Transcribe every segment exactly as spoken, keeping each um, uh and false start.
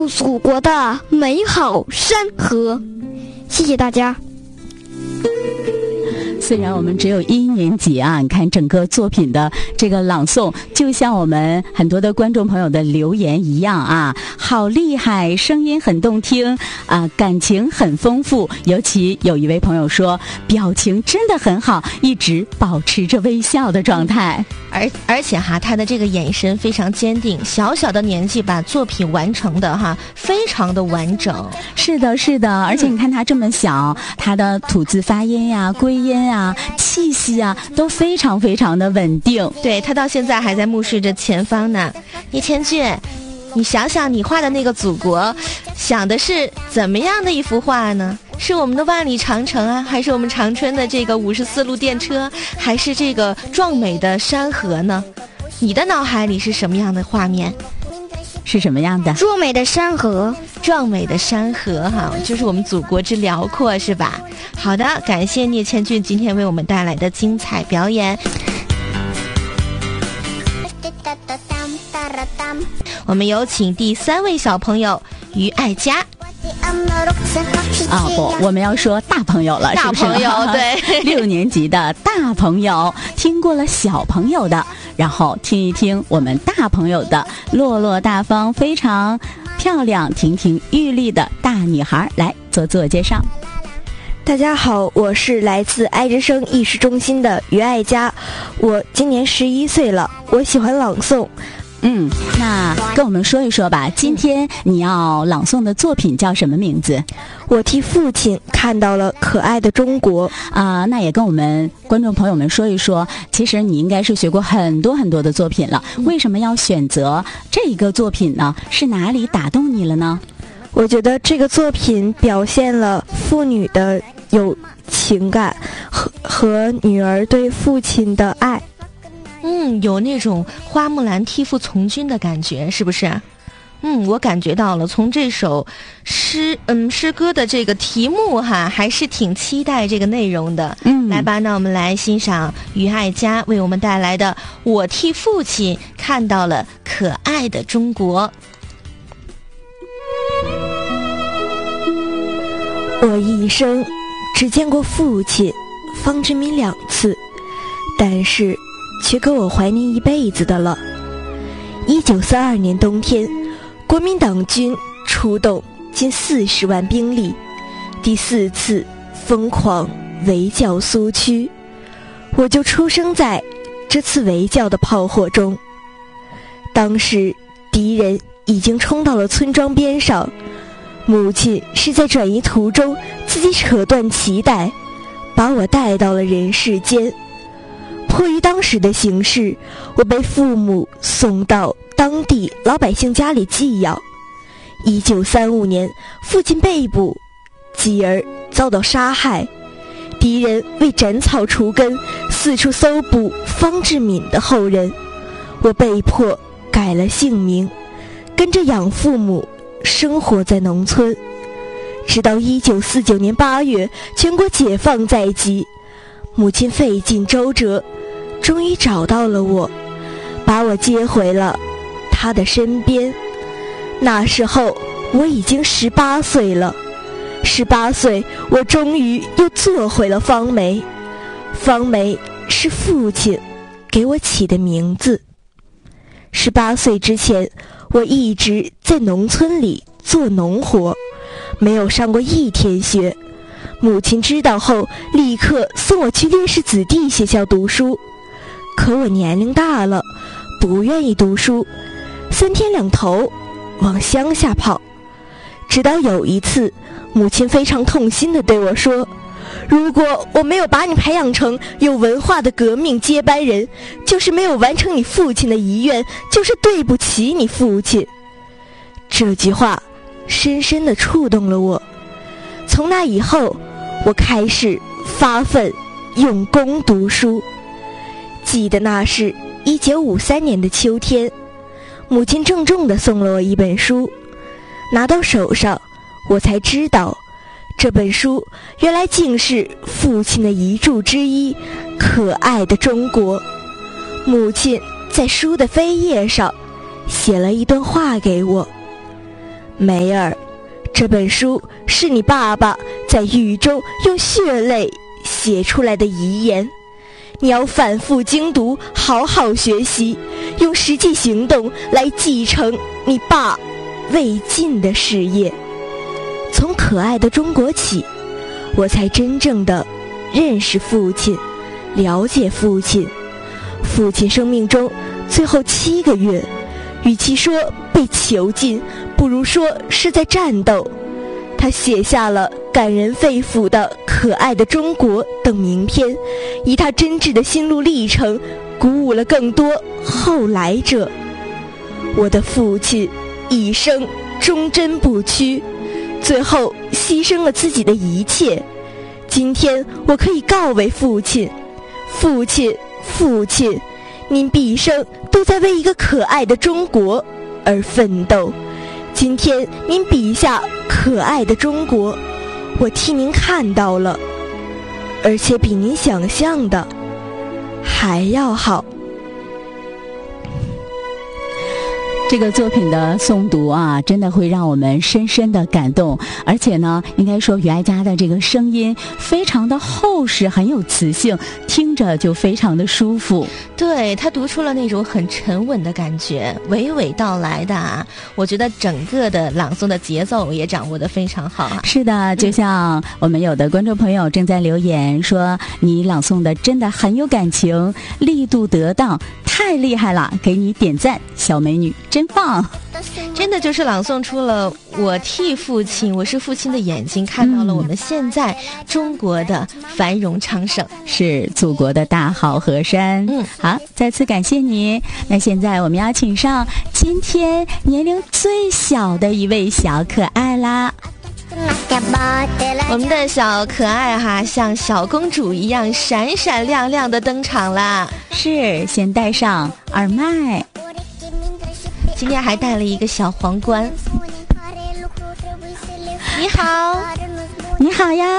祖国的美好山河。谢谢大家。 虽然我们只有一年级啊，你看整个作品的这个朗诵，就像我们很多的观众朋友的留言一样啊，好厉害，声音很动听啊，感情很丰富。尤其有一位朋友说，表情真的很好，一直保持着微笑的状态。 而而且哈，他的这个眼神非常坚定，小小的年纪把作品完成的哈，非常的完整。 是的，是的，而且你看他这么小，他的吐字发音呀、归音啊、气息啊，都非常非常的稳定。 对，他到现在还在目视着前方呢。叶千俊，你想想你画的那个祖国，想的是怎么样的一幅画呢？是我们的万里长城啊，还是我们长春的这个五十四路电车，还是这个壮美的山河呢？你的脑海里是什么样的画面？ 是什么样的？ 壮美的山河， 壮美的山河哈，就是我们祖国之辽阔，是吧？好的，感谢聂千俊今天为我们带来的精彩表演。我们有请第三位小朋友于爱佳。 啊不，我们要说大朋友了， 大朋友， 是不是？ 对， 六年级的大朋友听过了小朋友的，然后听一听我们大朋友的落落大方、非常漂亮、亭亭玉立的大女孩，来做自我介绍。 大家好，我是来自爱之声艺术中心的于爱佳，我今年十一岁了，我喜欢朗诵。 嗯，那跟我们说一说吧，今天你要朗诵的作品叫什么名字？ 我替父亲看到了可爱的中国啊、呃，那也跟我们观众朋友们说一说，其实你应该是学过很多很多的作品了，为什么要选择这一个作品呢？是哪里打动你了呢？ 我觉得这个作品表现了父女的有情感和和女儿对父亲的爱。 嗯，有那种花木兰替父从军的感觉，是不是？嗯，我感觉到了。从这首诗，嗯，诗歌的这个题目哈，还是挺期待这个内容的。 嗯， 来吧，那我们来欣赏于爱佳为我们带来的《我替父亲看到了可爱的中国》。 我一生只见过父亲方志敏两次，但是却够我怀念一辈子的了。一九三二年冬天，国民党军出动近四十万兵力，第四次疯狂围剿苏区，我就出生在这次围剿的炮火中。当时敌人已经冲到了村庄边上，母亲是在转移途中自己扯断脐带，把我带到了人世间。迫于当时的形势，我被父母送到当地老百姓家里寄养。一九三五年，父亲被捕，继而遭到杀害。敌人为斩草除根，四处搜捕方志敏的后人。我被迫改了姓名，跟着养父母生活在农村。直到一九四九年八月，全国解放在即，母亲费尽周折，终于找到了我，把我接回了她的身边。那时候我已经十八岁了，十八岁，我终于又做回了方梅。方梅是父亲给我起的名字。十八岁之前，我一直在农村里做农活，没有上过一天学。母亲知道后，立刻送我去烈士子弟学校读书。可我年龄大了，不愿意读书，三天两头往乡下跑。直到有一次，母亲非常痛心地对我说，如果我没有把你培养成有文化的革命接班人，就是没有完成你父亲的遗愿，就是对不起你父亲。这句话深深地触动了我。从那以后，我开始发奋用功读书。记得那是一九五三年的秋天，母亲郑重地送了我一本书，拿到手上，我才知道这本书原来竟是父亲的遗著之一，可爱的中国。母亲在书的扉页上写了一段话给我， 梅儿，这本书是你爸爸在狱中用血泪写出来的遗言，你要反复精读，好好学习，用实际行动来继承你爸未尽的事业。从可爱的中国起，我才真正的认识父亲，了解父亲。父亲生命中最后七个月，与其说被囚禁，不如说是在战斗。他写下了感人肺腑的《可爱的中国》等名篇，以他真挚的心路历程，鼓舞了更多后来者。我的父亲一生忠贞不屈，最后牺牲了自己的一切。今天我可以告慰父亲，父亲，父亲，您毕生都在为一个可爱的中国而奋斗。今天您笔下可爱的中国，我替您看到了，而且比您想象的还要好。 这个作品的诵读啊，真的会让我们深深的感动，而且呢，应该说于爱佳的这个声音非常的厚实，很有磁性，听着就非常的舒服。 对，他读出了那种很沉稳的感觉，娓娓道来的啊。我觉得整个的朗诵的节奏也掌握得非常好啊。 是的，就像我们有的观众朋友正在留言说，你朗诵的真的很有感情，力度得当，太厉害了，给你点赞，小美女真棒。 真的就是朗诵出了我替父亲，我是父亲的眼睛，看到了我们现在中国的繁荣昌盛， 是祖国的大好河山。 嗯， 好，再次感谢你。那现在我们要请上今天年龄最小的一位小可爱啦。 我们的小可爱哈，像小公主一样闪闪亮亮的登场啦。 是，先戴上耳麦。 今天还戴了一个小皇冠。你好， 你好呀，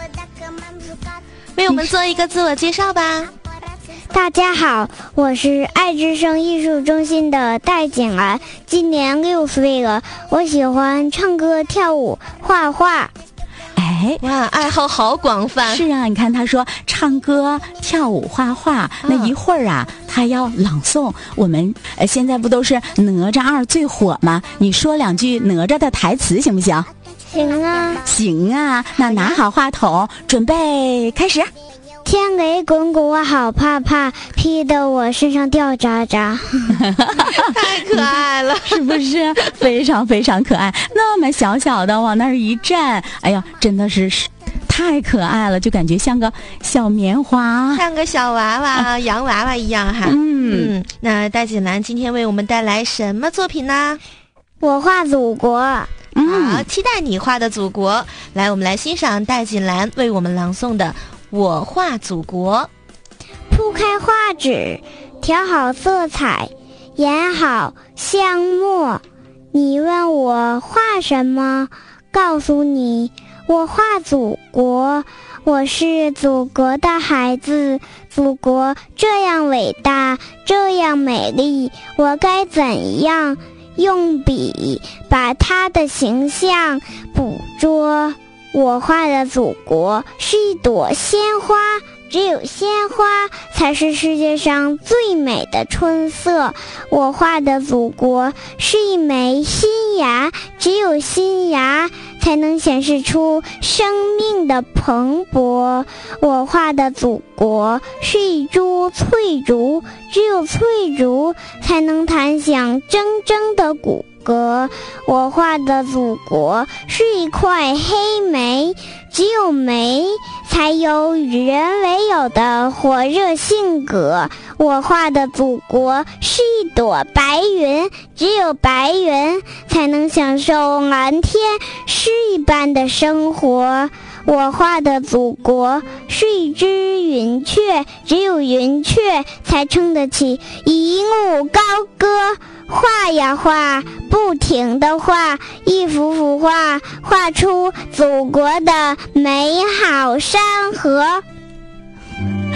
为我们做一个自我介绍吧。 大家好，我是爱之声艺术中心的戴景兰，今年六岁了。我喜欢唱歌、跳舞、画画。 哎， 哇，爱好好广泛。 是啊，你看他说唱歌、跳舞、画画，那一会儿啊，他要朗诵。我们呃现在不都是哪吒二最火吗？你说两句哪吒的台词行不行？ 行啊， 行啊，那拿好话筒，准备开始。 天雷滚滚我好怕怕，劈得我身上掉渣渣。 太可爱了， 是不是非常非常可爱？那么小小的往那儿一站，哎呀，真的是太可爱了，就感觉像个小棉花， 像个小娃娃、啊、洋娃娃一样哈。 嗯, 嗯，那戴锦兰今天为我们带来什么作品呢？ 我画祖国。 嗯， 好，期待你画的祖国。来，我们来欣赏戴锦兰为我们朗诵的我画祖国。 铺开画纸，调好色彩，研好香墨。你问我画什么？告诉你，我画祖国。我是祖国的孩子，祖国这样伟大，这样美丽，我该怎样用笔把它的形象捕捉？我画的祖国是一朵鲜花，只有鲜花才是世界上最美的春色。我画的祖国是一枚新芽，只有新芽才能显示出生命的蓬勃。我画的祖国是一株翠竹，只有翠竹才能弹响铮铮的骨骼。我画的祖国是一块黑莓，只有莓才有与人为有的火热性格。我画的祖国是一朵白云，只有白云才能享受蓝天诗一般的生活。我画的祖国是一只云雀，只有云雀才撑得起一路高歌。画呀画，不停地画，一幅幅画画出祖国的美好山河。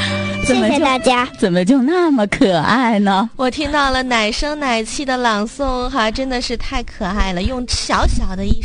谢谢大家。 怎么就那么可爱呢？ 我听到了奶声奶气的朗诵哈，真的是太可爱了，用小小的一